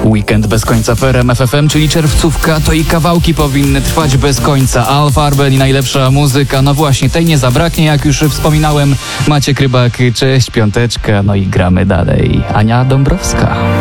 Weekend bez końca w RMF FM, czyli czerwcówka, to i kawałki powinny trwać bez końca. Al Farben i najlepsza muzyka, no właśnie, tej nie zabraknie, jak już wspominałem. Maciek Rybak, cześć, piąteczka, no i gramy dalej. Ania Dąbrowska.